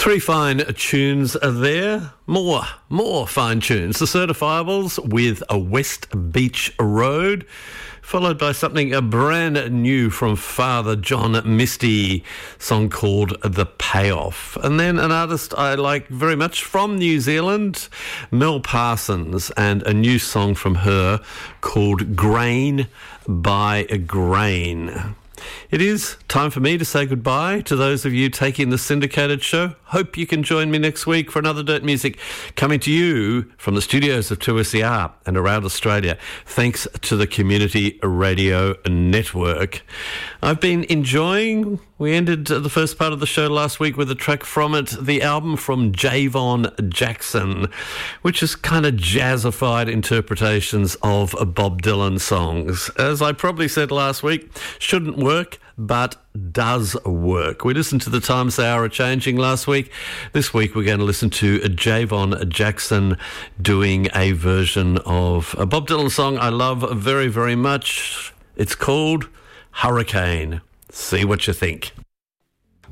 Three fine tunes are there. More fine tunes. The Certifiables with a West Beach Road, followed by something brand new from Father John Misty, song called The Payoff. And then an artist I like very much from New Zealand, Mel Parsons, and a new song from her called Grain by Grain. It is time for me to say goodbye to those of you taking the syndicated show. Hope you can join me next week for another Dirt Music coming to you from the studios of 2SER and around Australia, thanks to the Community Radio Network. I've been enjoying, we ended the first part of the show last week with a track from it, the album from Javon Jackson, which is kind of jazzified interpretations of Bob Dylan songs. As I probably said last week, shouldn't work, but does work. We listened to The Times They Are Changing last week. This week we're going to listen to Javon Jackson doing a version of a Bob Dylan song I love very, very much. It's called Hurricane. See what you think.